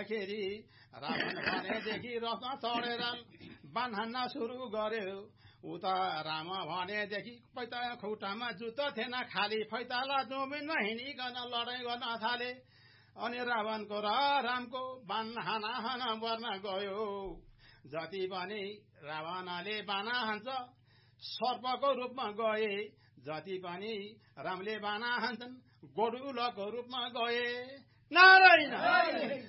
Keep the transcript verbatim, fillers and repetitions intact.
हुँदाखेरि रावण भनेदेखि रथमा चढेर बाण हान्न सुरु गर्यो। उता राम भनेदेखि पैता खुट्टामा जुत्तो थिएन खाली फैताला जोमिनमा हिँडिकन लडाइँ गर्न थाले। अनि रावणको र रामको बाण हाना हाना पर्न गयो। जति पनि रावणले बाना हान्छ सर्पको रूपमा गए, जति पनि रामले बाना हान्छन् गोडुलको रूपमा गए। नारायण